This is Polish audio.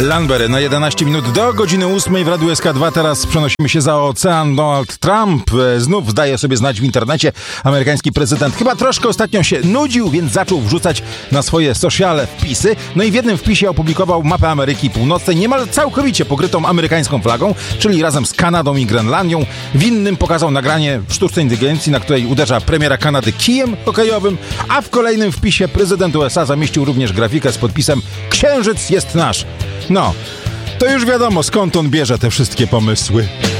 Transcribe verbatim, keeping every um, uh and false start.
Landberry na jedenaście minut do godziny ósmej w Radiu S K dwa. Teraz przenosimy się za ocean. Donald Trump znów daje sobie znać w internecie. Amerykański prezydent chyba troszkę ostatnio się nudził, więc zaczął wrzucać na swoje sociale wpisy. No i w jednym wpisie opublikował mapę Ameryki Północnej, niemal całkowicie pokrytą amerykańską flagą, czyli razem z Kanadą i Grenlandią. W innym pokazał nagranie sztucznej inteligencji, na której uderza premiera Kanady kijem hokejowym, a w kolejnym wpisie prezydent U S A zamieścił również grafikę z podpisem "Księżyc jest nasz". No, to już wiadomo, skąd on bierze te wszystkie pomysły.